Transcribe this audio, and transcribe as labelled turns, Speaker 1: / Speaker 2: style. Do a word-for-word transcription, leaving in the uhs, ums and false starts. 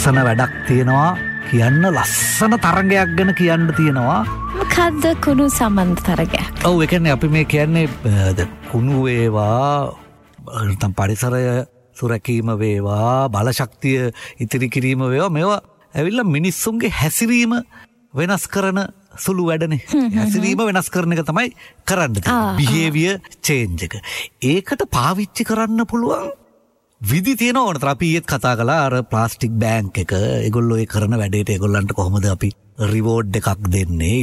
Speaker 1: ලස්සන වැඩක් තියෙනවා කියන්න ලස්සන තරගයක් ගැන කියන්න තියෙනවා.
Speaker 2: මොකද්ද කුණු සම්බන්ධ තරගයක්?
Speaker 1: ඔව් ඒ කියන්නේ අපි මේ කියන්නේ කුණු වේවා නැත්නම් පරිසරය සුරැකීම වේවා බලශක්තිය ඉතිරි කිරීම වේවා මේවා ඇවිල්ලා මිනිස්සුන්ගේ හැසිරීම වෙනස් කරන සුළු වැඩනේ. හැසිරීම වෙනස් කරන එක තමයි කරන්න තියෙන්නේ. බිහේවියර් චේන්ජ් එක. ඒකට පාවිච්චි කරන්න පුළුවන් විදි තියෙන ඕනතර අපි ඊයේත් කතා කළා අර ප්ලාස්ටික් බෑන්ක් එක. ඒගොල්ලෝ ඒ කරන වැඩේට ඒගොල්ලන්ට කොහොමද අපි රිවෝඩ් එකක් දෙන්නේ?